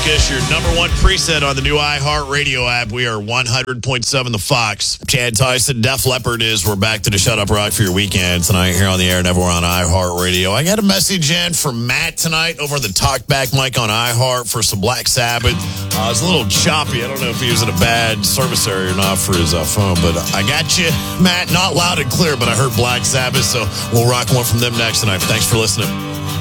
Focus, your number one preset on the new iHeartRadio app. We are 100.7 The Fox. Chad Tyson, Def Leppard is. We're back to the Shut Up Rock for your weekend tonight here on the air and everywhere on iHeartRadio. I got a message in from Matt tonight over the talkback mic on iHeart for some Black Sabbath. It was a little choppy. I don't know if he was in a bad service area or not for his phone, but I got you, Matt. Not loud and clear, but I heard Black Sabbath, so we'll rock one from them next tonight. Thanks for listening.